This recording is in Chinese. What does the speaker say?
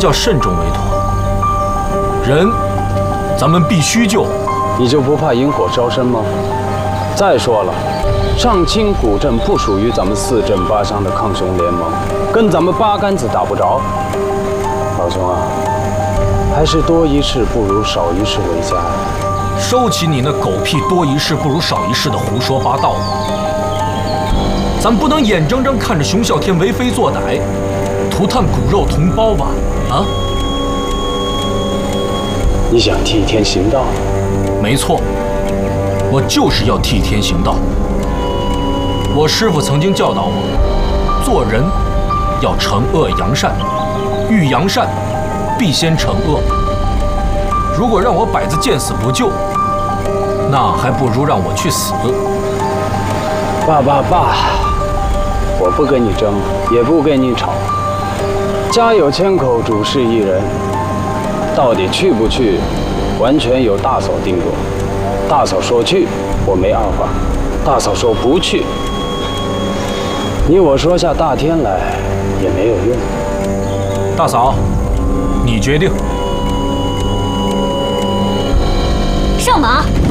叫慎重为妥。人，咱们必须救。 你就不怕引火烧身吗？再说了，上清古镇不属于咱们4镇8乡的抗匈联盟，跟咱们八竿子打不着。老兄啊，还是多一事不如少一事为佳。 收起你那狗屁多一事不如少一事的胡说八道吧！咱不能眼睁睁看着熊啸天为非作歹，涂炭骨肉同胞吧？啊！ 你想替天行道？ 没错，我就是要替天行道。我师父曾经教导我，做人要惩恶扬善，欲扬善，必先惩恶。如果让我摆子见死不救，那还不如让我去死。 爸，我不跟你争，也不跟你吵。家有千口，主事一人，到底去不去，完全由大嫂定夺。大嫂说去，我没二话；大嫂说不去，你我说下大天来也没有用。 大嫂，你决定。 上马。